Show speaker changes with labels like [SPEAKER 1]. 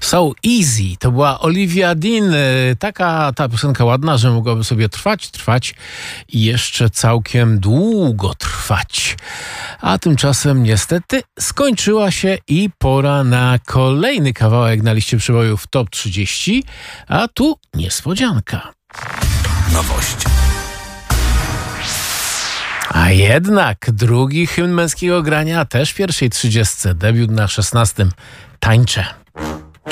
[SPEAKER 1] So Easy, to była Olivia Dean, ta piosenka ładna, że mogłaby sobie trwać i jeszcze całkiem długo trwać. A tymczasem niestety skończyła się i pora na kolejny kawałek na liście przebojów Top 30, a tu niespodzianka.
[SPEAKER 2] Nowość.
[SPEAKER 1] A jednak drugi hymn męskiego grania, też w pierwszej 30, debiut na 16. Tańczę.